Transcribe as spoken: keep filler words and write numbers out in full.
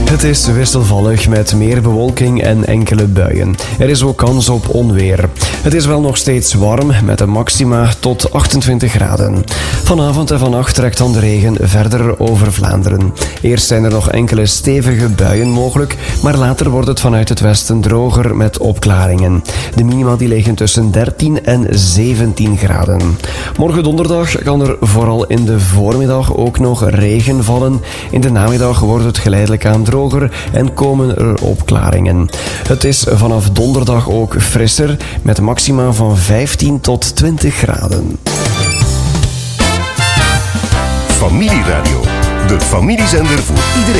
Het is wisselvallig met meer bewolking en enkele buien. Er is ook kans op onweer. Het is wel nog steeds warm met een maxima tot achtentwintig graden. Vanavond en vannacht trekt dan de regen verder over Vlaanderen. Eerst zijn er nog enkele stevige buien mogelijk, maar later wordt het vanuit het westen droger met opklaringen. De minima die liggen tussen dertien en zeventien graden. Morgen donderdag kan er vooral in de voormiddag ook nog regen vallen. In de namiddag wordt het geleidelijk aan droger en komen er opklaringen. Het is vanaf donderdag ook frisser met maxima van vijftien tot twintig graden. Familieradio, de familiezender voor iedereen.